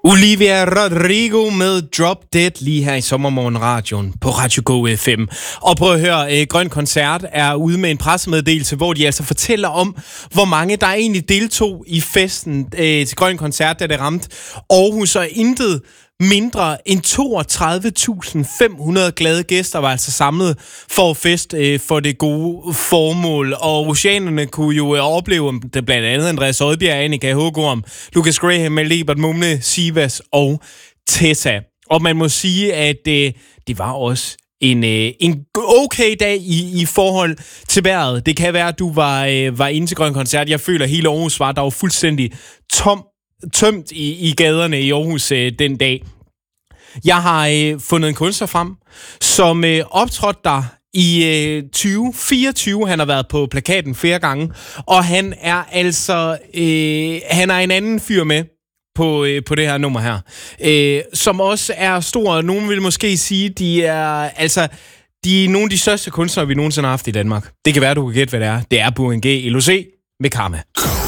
Olivia Rodrigo med Drop Dead lige her i Sommermorgen-radioen på Radio Go FM. Og prøv at høre, Grøn Koncert er ude med en pressemeddelelse, hvor de altså fortæller om, hvor mange der egentlig deltog i festen til Grøn Koncert, da det ramte Aarhus, og intet mindre end 32.500 glade gæster var altså samlet for at feste for det gode formål. Og oceanerne kunne jo opleve det blandt andet Andreas Odbjerg, Annika Hågorm, Lucas Graham, Albert Mumne, Sivas og Tessa. Og man må sige, at det var også en okay dag i forhold til vejret. Det kan være, at du var inde til Grøn Koncert. Jeg føler, at hele Aarhus der var fuldstændig tømt i gaderne i Aarhus den dag. Jeg har fundet en kunstner frem, som optrådte der i 2024. Han har været på plakaten flere gange, og han er altså han er en anden fyr med på det her nummer her, som også er stor. Nogen vil måske sige, de er nogle af de største kunstnere, vi nogensinde har haft i Danmark. Det kan være, du kan gætte, hvad det er. Det er Burhan G. LOC med Karma.